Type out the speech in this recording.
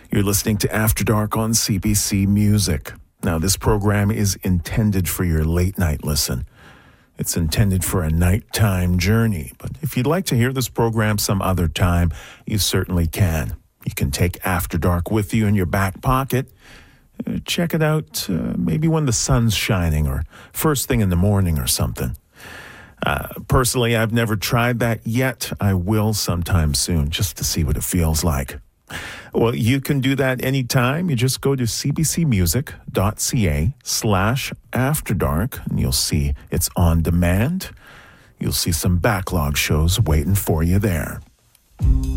You're listening to After Dark on CBC Music. Now, this program is intended for your late-night listen. It's intended for a nighttime journey. But if you'd like to hear this program some other time, you certainly can. You can take After Dark with you in your back pocket. Check it out maybe when the sun's shining or first thing in the morning or something. Personally, I've never tried that yet. I will sometime soon just to see what it feels like. Well, you can do that anytime. You just go to cbcmusic.ca/afterdark and you'll see it's on demand. You'll see some backlog shows waiting for you there.